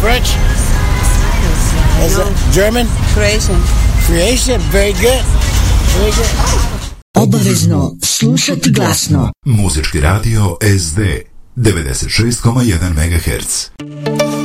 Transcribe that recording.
French? Is it German? Creation, very good. Very good. Obavezno slušati glasno. Muzički radio SD 96,1 MHz.